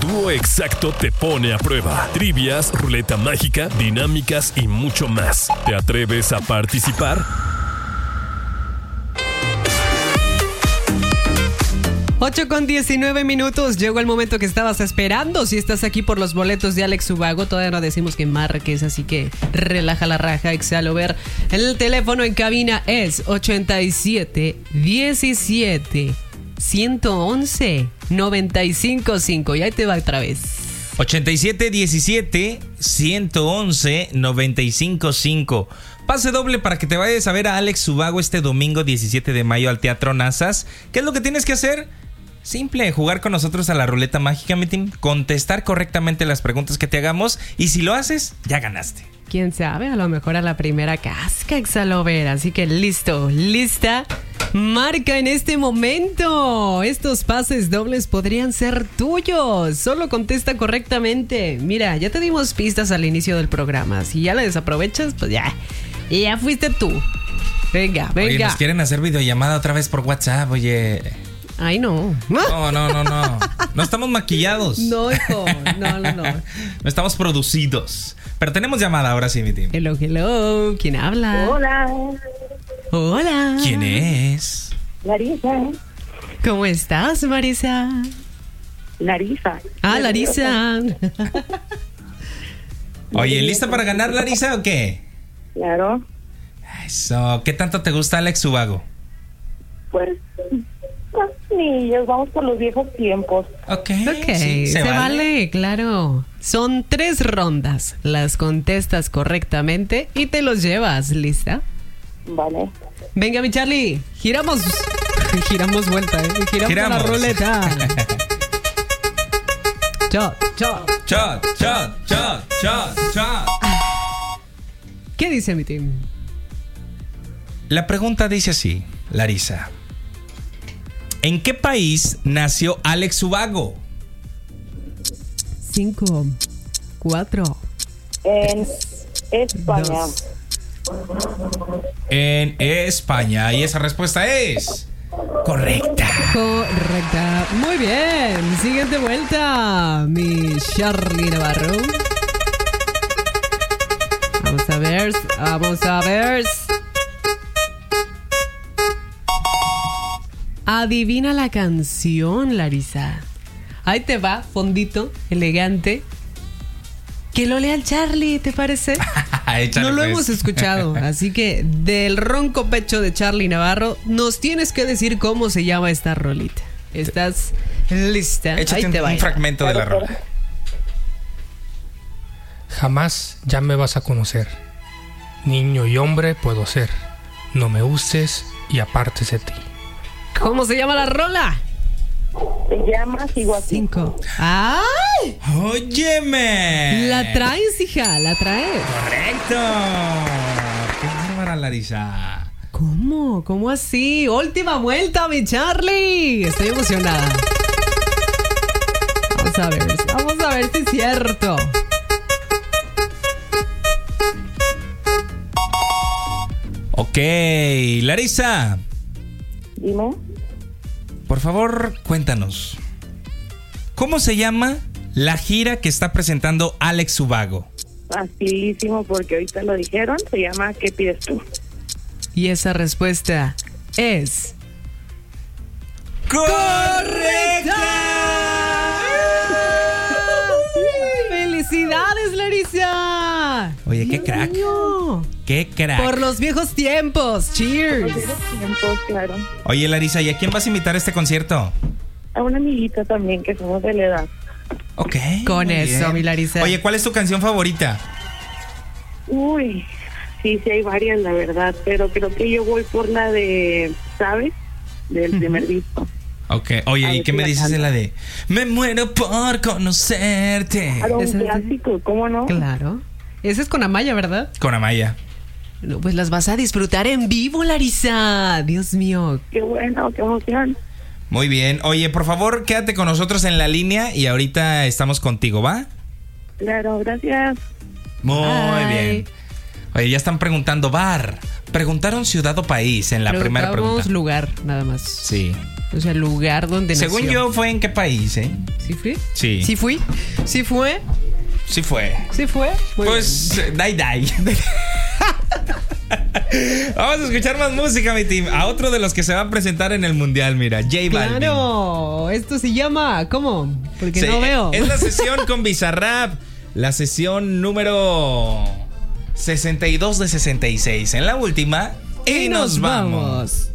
dúo exacto te pone a prueba. Trivias, ruleta mágica, dinámicas y mucho más. ¿Te atreves a participar? 8:19. Llegó el momento que estabas esperando. Si estás aquí por los boletos de Alex Ubago, todavía no decimos que marques, así que relaja la raja, exhalo ver. El teléfono en cabina es 87 17 111 955. Y ahí te va otra vez. 87 17 111 955. Pase doble para que te vayas a ver a Alex Ubago este domingo 17 de mayo al Teatro Nazas. ¿Qué es lo que tienes que hacer? Simple, jugar con nosotros a la ruleta mágica, mi team, contestar correctamente las preguntas que te hagamos y si lo haces, ya ganaste. Quién sabe, a lo mejor a la primera casca, Exalover. Así que listo, lista. Marca en este momento. Estos pases dobles podrían ser tuyos. Solo contesta correctamente. Mira, ya te dimos pistas al inicio del programa. Si ya la desaprovechas, pues ya fuiste tú. Venga. Oye, nos quieren hacer videollamada otra vez por WhatsApp, oye. Ay, no. No. No estamos maquillados. No, hijo. No. No estamos producidos. Pero tenemos llamada ahora sí, mi team. Hello. ¿Quién habla? Hola. ¿Quién es? Larisa. ¿Cómo estás, Marisa? Larisa. Larisa. Oye, ¿lista para ganar, Larisa, o qué? Claro. Eso. ¿Qué tanto te gusta Alex Ubago? Pues, niños, vamos por los viejos tiempos. Ok, sí, se vale, claro. Son 3 rondas. Las contestas correctamente y te los llevas. ¿Lista? Vale. Venga, mi Charlie. Giramos vuelta, Giramos la ruleta. Shot. ¿Qué dice mi team? La pregunta dice así, Larisa. ¿En qué país nació Alex Ubago? 5, 4. En España. 2. En España. Y esa respuesta es correcta. Muy bien. Siguiente vuelta, mi Charlie Navarro. Vamos a ver. Adivina la canción, Larisa. Ahí te va, fondito, elegante. Que lo lea el Charlie, ¿te parece? No lo hemos escuchado, así que del ronco pecho de Charlie Navarro nos tienes que decir cómo se llama esta rolita. ¿Estás lista? Échate Ahí te va. un fragmento de la rola. Jamás ya me vas a conocer. Niño y hombre puedo ser. No me uses y apartes de ti. ¿Cómo se llama la rola? Se llama Sigo Así. 5. ¡Ay! ¡Óyeme! La traes, hija, la traes. ¡Correcto! ¡Qué bárbara, Larisa! ¿Cómo? ¿Cómo así? Última vuelta, mi Charlie. Estoy emocionada. Vamos a ver si es cierto. Ok, Larisa. Dime. Por favor, cuéntanos. ¿Cómo se llama la gira que está presentando Alex Ubago? Facilísimo, porque ahorita lo dijeron. Se llama ¿Qué pides tú? Y esa respuesta es... ¡correcta! ¡Felicidades, Larisa! Oye, qué crack. ¡Qué crack! Por los viejos tiempos. Cheers. Claro. Oye, Larisa, ¿y a quién vas a invitar a este concierto? A una amiguita también, que somos de la edad. Ok. Con muy eso, bien. mi Larisa. Oye, ¿cuál es tu canción favorita? Uy, sí hay varias, la verdad. Pero creo que yo voy por la de, ¿sabes? Del primer disco. Ok. Oye, ¿y qué me dices de la de Me muero por conocerte? Claro, un Esa es- clásico, ¿cómo no? Claro. Esa es con Amaya, ¿verdad? Con Amaya. No, pues las vas a disfrutar en vivo, Larisa. Dios mío. Qué bueno, qué emoción. Muy bien. Oye, por favor, quédate con nosotros en la línea y ahorita estamos contigo, ¿va? Claro, gracias. Muy Bye. bien. Oye, ya están preguntando bar. Preguntaron ciudad o país en la primera Preguntamos pregunta. lugar, nada más. Sí. O sea, el lugar donde Según nació. yo, ¿fue en qué país, eh? ¿Sí fui? Sí. ¿Sí fui? ¿Sí fue? Sí fue. ¿Sí fue? Muy Pues, dai. Vamos a escuchar más música, mi team. A otro de los que se va a presentar en el Mundial, mira, J Balvin. Claro, esto se llama, ¿cómo? Porque Sí, no veo. Es la sesión con Bizarrap, la sesión número 62 de 66. En la última, y nos vamos.